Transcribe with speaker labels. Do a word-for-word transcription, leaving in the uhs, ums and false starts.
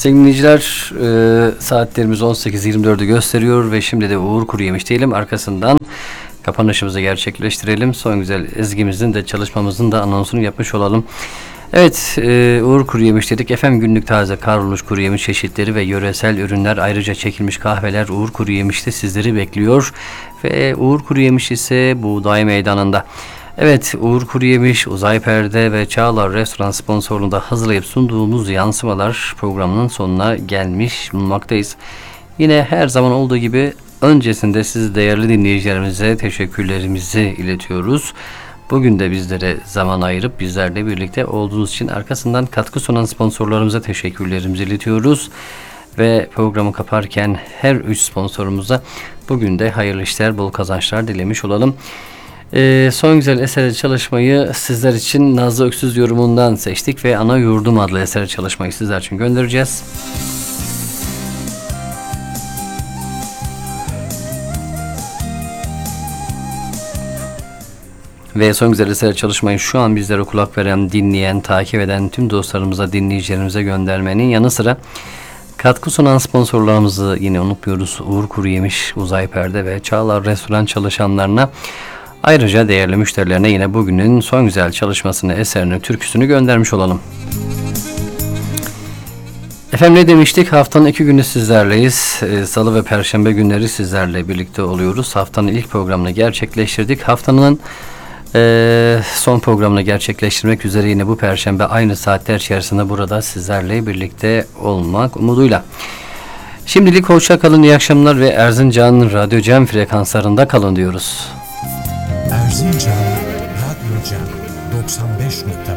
Speaker 1: Sevgili dinleyiciler, e, saatlerimiz on sekiz yirmi dördü gösteriyor ve şimdi de Uğur Kuruyemiş diyelim. Arkasından kapanışımızı gerçekleştirelim. Son güzel ezgimizin de çalışmamızın da anonsunu yapmış olalım. Evet, e, Uğur Kuruyemiş dedik. Efendim, günlük taze kavrulmuş kuru yemiş çeşitleri ve yöresel ürünler, ayrıca çekilmiş kahveler Uğur Kuruyemiş'te sizleri bekliyor. Ve Uğur Kuruyemiş ise Buğday Meydanı'nda. Evet, Uğur Kuruyemiş, Uzay Perde ve Çağlar Restoran sponsorluğunda hazırlayıp sunduğumuz yansımalar programının sonuna gelmiş bulunmaktayız. Yine her zaman olduğu gibi öncesinde siz değerli dinleyicilerimize teşekkürlerimizi iletiyoruz. Bugün de bizlere zaman ayırıp bizlerle birlikte olduğunuz için arkasından katkı sunan sponsorlarımıza teşekkürlerimizi iletiyoruz. Ve programı kaparken her üç sponsorumuza bugün de hayırlı işler, bol kazançlar dilemiş olalım. Ee, son güzel eser çalışmayı sizler için Nazlı Öksüz yorumundan seçtik ve Ana Yurdum adlı eser çalışmayı sizler için göndereceğiz. Ve son güzel eser çalışmayı şu an bizlere kulak veren, dinleyen, takip eden tüm dostlarımıza, dinleyicilerimize göndermenin yanı sıra katkı sunan sponsorlarımızı yine unutmuyoruz. Uğur Kuruyemiş, Uzay Perde ve Çağlar Restoran çalışanlarına, ayrıca değerli müşterilerine yine bugünün son güzel çalışmasını, eserini, türküsünü göndermiş olalım. Efendim, ne demiştik? Haftanın iki günü sizlerleyiz. Ee, Salı ve Perşembe günleri sizlerle birlikte oluyoruz. Haftanın ilk programını gerçekleştirdik. Haftanın e, son programını gerçekleştirmek üzere yine bu Perşembe aynı saatler içerisinde burada sizlerle birlikte olmak umuduyla. Şimdilik hoşça kalın, iyi akşamlar ve Erzincan Radyo Cem frekanslarında kalın diyoruz.
Speaker 2: Erzincan Radyo Cem doksan beş nokta